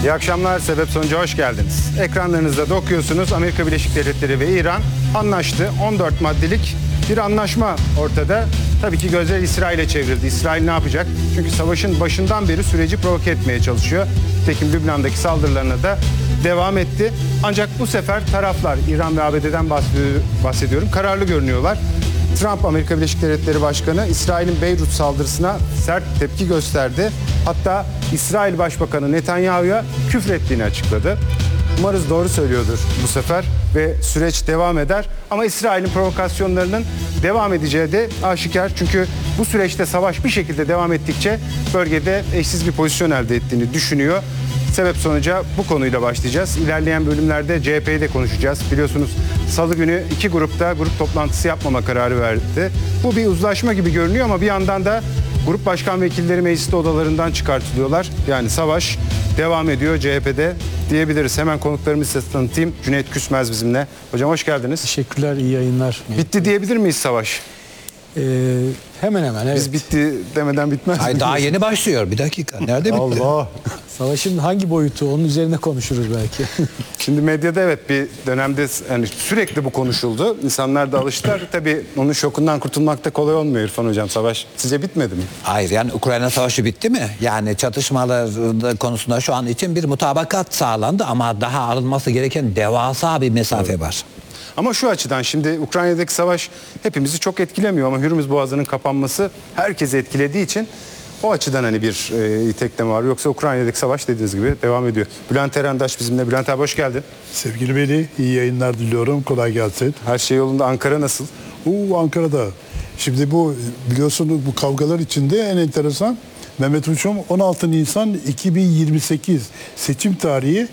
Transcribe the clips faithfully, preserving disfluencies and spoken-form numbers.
İyi akşamlar, sebep sonuca hoş geldiniz. Ekranlarınızda da okuyorsunuz. Amerika Birleşik Devletleri ve İran anlaştı. on dört maddelik bir anlaşma ortada. Tabii ki gözler İsrail'e çevrildi. İsrail ne yapacak? Çünkü savaşın başından beri süreci provoke etmeye çalışıyor. Nitekim Lübnan'daki saldırılarına da devam etti. Ancak bu sefer taraflar, İran ve A B D'den bahsediyorum, kararlı görünüyorlar. Trump, Amerika Birleşik Devletleri Başkanı, İsrail'in Beyrut saldırısına sert tepki gösterdi. Hatta İsrail Başbakanı Netanyahu'ya küfrettiğini açıkladı. Umarız doğru söylüyordur bu sefer ve süreç devam eder. Ama İsrail'in provokasyonlarının devam edeceği de aşikar. Çünkü bu süreçte savaş bir şekilde devam ettikçe bölgede eşsiz bir pozisyon elde ettiğini düşünüyor. Sebep sonuca bu konuyla başlayacağız. İlerleyen bölümlerde C H P'yi de konuşacağız. Biliyorsunuz Salı günü iki grupta grup toplantısı yapmama kararı verdi. Bu bir uzlaşma gibi görünüyor ama bir yandan da grup başkan vekilleri mecliste odalarından çıkartılıyorlar. Yani savaş devam ediyor C H P'de diyebiliriz. Hemen konuklarımı size tanıtayım. Cüneyt Küsmez bizimle. Hocam hoş geldiniz. Teşekkürler, iyi yayınlar. Bitti diyebilir miyiz savaş? Ee, hemen hemen evet. Biz bitti demeden bitmez. Hayır, daha yeni başlıyor. Bir dakika. Nerede bitti? Allah. Savaşın hangi boyutu? Onun üzerine konuşuruz belki. Şimdi medyada evet bir dönemde yani sürekli bu konuşuldu. İnsanlar da alıştılar. Tabii onun şokundan kurtulmak da kolay olmuyor İrfan Hocam. Savaş sizce bitmedi mi? Hayır, yani Ukrayna Savaşı bitti mi? Yani çatışmalar konusunda şu an için bir mutabakat sağlandı ama daha alınması gereken devasa bir mesafe evet. var. Ama şu açıdan şimdi Ukrayna'daki savaş hepimizi çok etkilemiyor ama Hürmüz Boğazı'nın kapanması herkesi etkilediği için o açıdan hani bir e, tekleme var. Yoksa Ukrayna'daki savaş dediğiniz gibi devam ediyor. Bülent Erendaş bizimle. Bülent abi hoş geldin. Sevgili Veli, iyi yayınlar diliyorum. Kolay gelsin. Her şey yolunda. Ankara nasıl? Oo, Ankara'da. Şimdi bu biliyorsunuz bu kavgalar içinde en enteresan Mehmet Uçum on altı Nisan iki bin yirmi sekiz seçim tarihi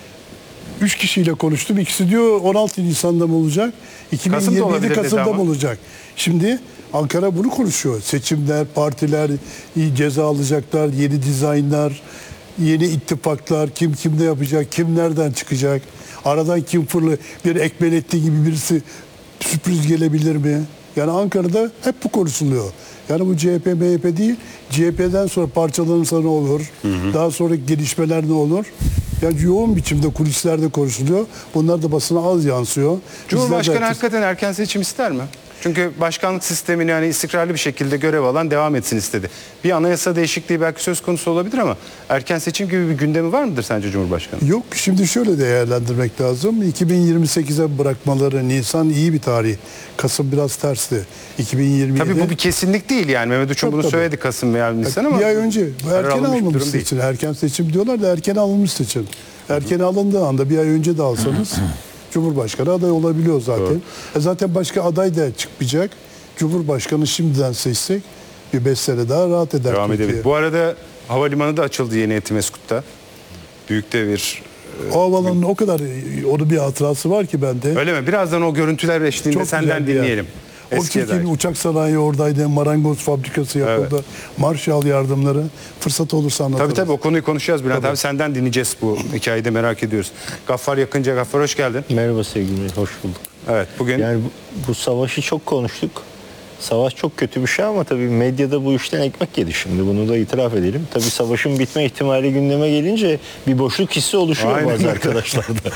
üç kişiyle konuştum. İkisi diyor on altı Nisan'da mı olacak? iki bin yirmi yedi Kasım'da mı olacak? Şimdi Ankara bunu konuşuyor. Seçimler, partiler ceza alacaklar, yeni dizaynlar, yeni ittifaklar, kim kimde yapacak, kim nereden çıkacak? Aradan kim fırlı bir Ekmelettin gibi birisi sürpriz gelebilir mi? Yani Ankara'da hep bu konuşuluyor. Yani bu C H P, M H P değil, C H P'den sonra parçalanırsa ne olur? Hı hı. Daha sonra gelişmeler ne olur? Yani yoğun biçimde kulislerde konuşuluyor. Bunlar da basına az yansıyor. Cumhurbaşkanı de... hakikaten erken seçim ister mi? Çünkü başkanlık sistemini yani istikrarlı bir şekilde görev alan devam etsin istedi. Bir anayasa değişikliği belki söz konusu olabilir ama erken seçim gibi bir gündemi var mıdır sence Cumhurbaşkanı? Yok, şimdi şöyle değerlendirmek lazım. iki bin yirmi sekize bırakmaları, Nisan iyi bir tarih. Kasım biraz tersti. iki bin yirmi yedi. Tabii bu bir kesinlik değil yani. Mehmet Uçum bunu tabii. söyledi Kasım veya Nisan ama. Bir ay önce erken alınmış seçim. Erken seçim diyorlar da erken alınmış seçim. Erken alındığı anda bir ay önce de alsanız Cumhurbaşkanı aday olabiliyor zaten. E zaten başka aday da çıkmayacak. Cumhurbaşkanı şimdiden seçsek bir beş sene daha rahat eder. Devam edebilir. Bu arada havalimanı da açıldı yeni Etimeskut'ta. Büyük de bir... O havaalanının o kadar onun bir hatırası var ki bende. Öyle mi? Birazdan o görüntüler eşliğinde çok senden dinleyelim. O Türkiye'nin uçak sanayi oradaydı, marangoz fabrikası yapıldı, evet. Marshall yardımları. Fırsat olursa anlatırız. Tabii tabii o konuyu konuşacağız Bülent tabii. abi. Senden dinleyeceğiz bu hikayeyi de merak ediyoruz. Gaffar Yakınca, Gaffar hoş geldin. Merhaba sevgili, hoş bulduk. Evet bugün... Yani bu, bu savaşı çok konuştuk. Savaş çok kötü bir şey ama tabii medyada bu işten ekmek yedi şimdi. Bunu da itiraf edelim. Tabii savaşın bitme ihtimali gündeme gelince bir boşluk hissi oluşuyor Aynen. bazı arkadaşlarda.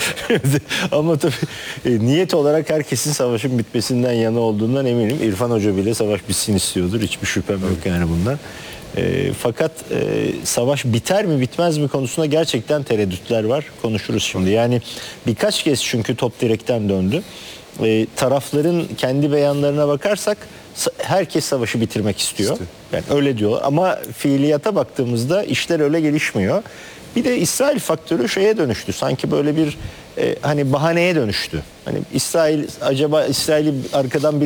Ama tabii e, niyet olarak herkesin savaşın bitmesinden yana olduğundan eminim. İrfan Hoca bile savaş bitsin istiyordur. Hiçbir şüphem yok yani bundan. E, fakat e, savaş biter mi bitmez mi konusunda gerçekten tereddütler var. Konuşuruz şimdi. Yani birkaç kez çünkü top direkten döndü. E, tarafların kendi beyanlarına bakarsak herkes savaşı bitirmek istiyor. Yani öyle diyorlar ama fiiliyata baktığımızda işler öyle gelişmiyor. Bir de İsrail faktörü şeye dönüştü. Sanki böyle bir e, hani bahaneye dönüştü. Hani İsrail acaba İsrail'i arkadan bir